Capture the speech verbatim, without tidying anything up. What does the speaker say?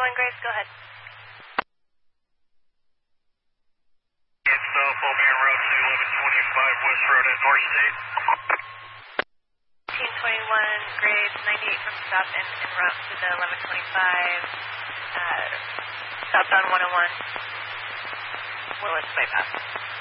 one Grace, go ahead. It's uh, Full Bear Road to eleven twenty-five West Road at North State. fifteen twenty-one Grace, ninety-eight from stop and en route to the eleven twenty-five, uh, southbound one oh one, Willis bypass.